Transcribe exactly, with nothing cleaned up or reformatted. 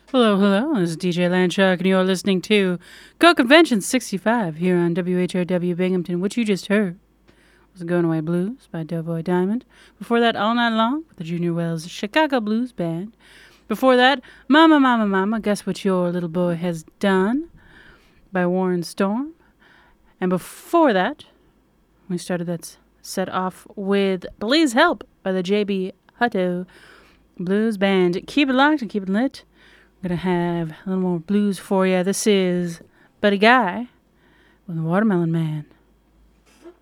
Hello, hello. This is D J Landshark, and you're listening to Go Convention sixty-five here on W H R W Binghamton, which you just heard was Going Away Blues by Doughboy Diamond. Before that, All Night Long with the Junior Wells Chicago Blues Band. Before that, Mama, Mama, Mama, Guess What Your Little Boy Has Done by Warren Storm. And before that, we started that set off with Please Help by the J B Hutto Blues Band. Keep it locked and keep it lit. I'm going to have a little more blues for you. This is Buddy Guy with the Watermelon Man.